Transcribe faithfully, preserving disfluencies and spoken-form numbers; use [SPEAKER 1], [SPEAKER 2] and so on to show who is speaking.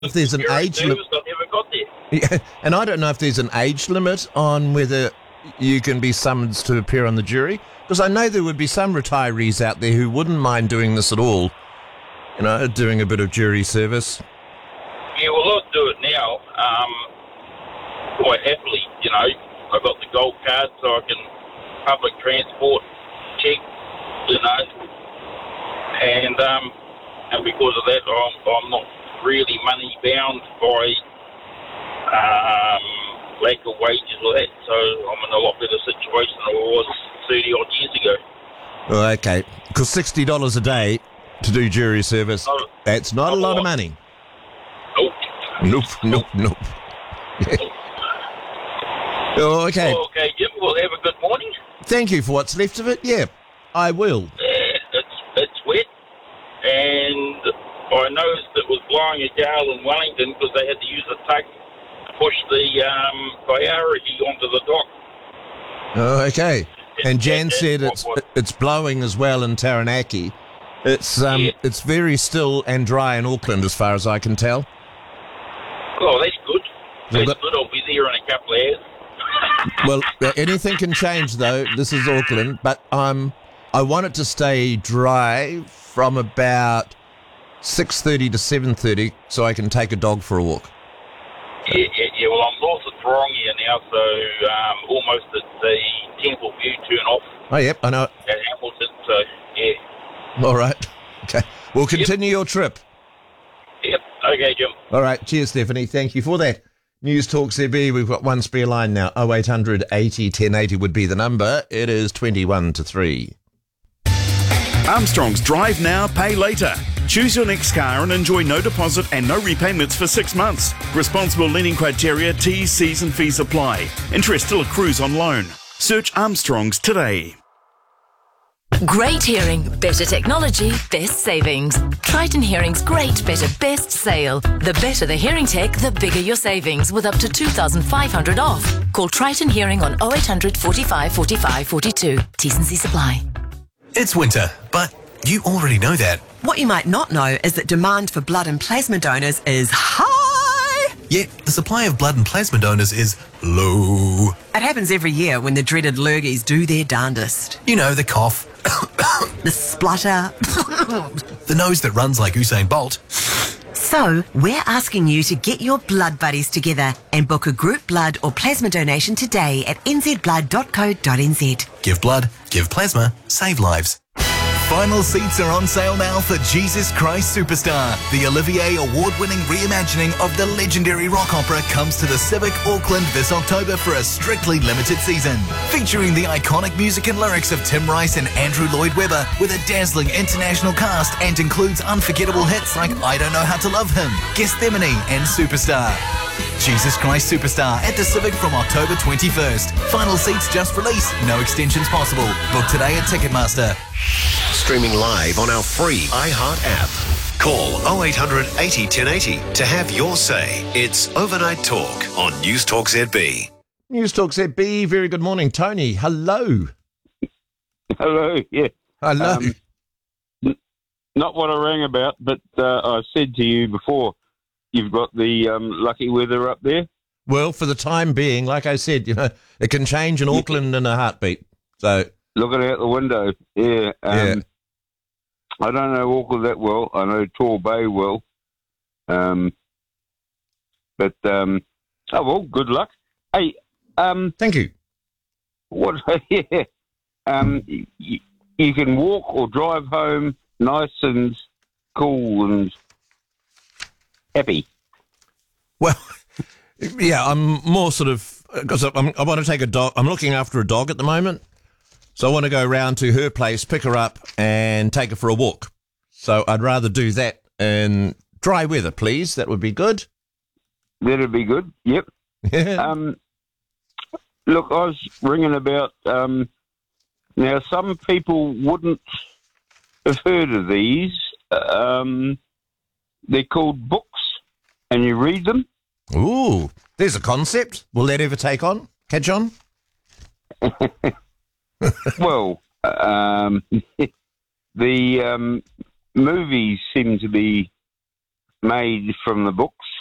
[SPEAKER 1] if there's an
[SPEAKER 2] Jury
[SPEAKER 1] age limit.
[SPEAKER 2] service, I never got there.
[SPEAKER 1] Yeah, and I don't know if there's an age limit on whether you can be summoned to appear on the jury, because I know there would be some retirees out there who wouldn't mind doing this at all, you know, doing a bit of jury service.
[SPEAKER 2] Yeah, well, I'd do it now, um, quite happily, you know. I've got the gold card, so I can public transport check, you know, and um, and because of that, I'm, I'm not really money bound by um, lack of wages or that, so I'm in a lot better situation than I was thirty odd years ago.
[SPEAKER 1] Oh, okay, because sixty dollars a day to do jury service,
[SPEAKER 2] Oh,
[SPEAKER 1] that's not a lot of money.
[SPEAKER 2] Nope.
[SPEAKER 1] Nope, nope, nope. Yeah. Oh, okay.
[SPEAKER 2] Oh, okay, Jim, well, have a good morning.
[SPEAKER 1] Thank you for what's left of it. Yeah, I will.
[SPEAKER 2] Yeah, it's, it's wet, and I noticed it was blowing a gale in Wellington because they had to use a tug to push the um, priority onto the dock.
[SPEAKER 1] Oh, okay. And Jan
[SPEAKER 2] Yeah,
[SPEAKER 1] said
[SPEAKER 2] what-
[SPEAKER 1] it's
[SPEAKER 2] what-
[SPEAKER 1] it's blowing as well in Taranaki. It's um
[SPEAKER 2] Yeah.
[SPEAKER 1] it's very still and dry in Auckland as far as I can tell.
[SPEAKER 2] Oh, that's good.
[SPEAKER 1] Well,
[SPEAKER 2] That's
[SPEAKER 1] that-
[SPEAKER 2] good. I'll be there in a couple of hours.
[SPEAKER 1] Well, uh, anything can change though. This is Auckland, but um I want it to stay dry from about six thirty to seven thirty, so I can take a dog for a walk.
[SPEAKER 2] Yeah, yeah, yeah. Well, I'm north of Taronga now, so um, almost at the Temple View turn off
[SPEAKER 1] Oh, yep, I know.
[SPEAKER 2] at Hamilton. So, yeah.
[SPEAKER 1] All right. Okay. We'll continue your trip.
[SPEAKER 2] Yep. Okay, Jim.
[SPEAKER 1] All right. Cheers, Stephanie. Thank you for that. News Talk Z B. We've got one spare line now. oh eight hundred eighty ten eighty would be the number. It is twenty-one to three.
[SPEAKER 3] Armstrong's Drive Now, Pay Later. Choose your next car and enjoy no deposit and no repayments for six months. Responsible lending criteria, T's, C's and fees apply. Interest still accrues on loan. Search Armstrong's today.
[SPEAKER 4] Great hearing, better technology, best savings. Triton Hearing's great, better, best sale. The better the hearing tech, the bigger your savings with up to two thousand five hundred off. Call Triton Hearing on oh eight hundred forty-five forty-five forty-two. T's and C's apply.
[SPEAKER 5] It's winter, but you already know that.
[SPEAKER 6] What you might not know is that demand for blood and plasma donors is high.
[SPEAKER 5] Yet the supply of blood and plasma donors is low.
[SPEAKER 6] It happens every year when the dreaded lurgies do their darndest.
[SPEAKER 5] You know, the cough,
[SPEAKER 6] The splutter.
[SPEAKER 5] the nose that runs like Usain Bolt.
[SPEAKER 6] So, we're asking you to get your blood buddies together and book a group blood or plasma donation today at n z blood dot co dot n z.
[SPEAKER 5] Give blood, give plasma, save lives. Final seats are on sale now for Jesus Christ Superstar. The Olivier Award-winning reimagining of the legendary rock opera comes to the Civic Auckland this October for a strictly limited season. Featuring the iconic music and lyrics of Tim Rice and Andrew Lloyd Webber with a dazzling international cast and includes unforgettable hits like I Don't Know How to Love Him, Gethsemane and Superstar. Jesus Christ Superstar at the Civic from October twenty-first. Final seats just released, no extensions possible. Book today at Ticketmaster.
[SPEAKER 7] Streaming live on our free iHeart app. Call oh eight hundred eighty ten eighty to have your say. It's Overnight Talk on News Talk Z B.
[SPEAKER 1] News Talk Z B. Very good morning, Tony. Hello.
[SPEAKER 8] Hello, yeah.
[SPEAKER 1] Hello.
[SPEAKER 8] Um, n- not what I rang about, but uh, I said to you before, you've got the um, lucky weather up there.
[SPEAKER 1] Well, for the time being, like I said, you know, it can change in Auckland in a heartbeat. So
[SPEAKER 8] Looking out the window, yeah. Um,
[SPEAKER 1] Yeah.
[SPEAKER 8] I don't know Auckland that well. I know Tor Bay well. Um, but, um, oh, well, good luck. Hey, um,
[SPEAKER 1] thank you.
[SPEAKER 8] what, yeah, um, y- you can walk or drive home nice and cool and happy.
[SPEAKER 1] Well, yeah, I'm more sort of because I'm, I want to take a dog. I'm looking after a dog at the moment, so I want to go round to her place, pick her up, and take her for a walk. So I'd rather do that in dry weather, please. That would be good.
[SPEAKER 8] That'd be good. Yep. um, look, I was ringing about. Um, now, some people wouldn't have heard of these. Um, they're called books, and you read them.
[SPEAKER 1] Ooh, there's a concept. Will that ever take on? Catch on?
[SPEAKER 8] Well, um, the um, movies seem to be made from the books.